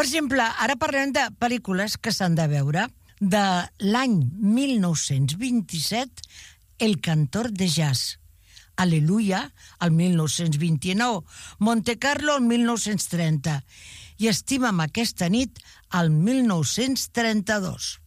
Per exemple, ara parlem de pel·lícules que s'han de veure. De l'any 1927, El cantor de jazz. Aleluia, el 1929. Monte Carlo, el 1930. I Estima'm aquesta nit, el 1932.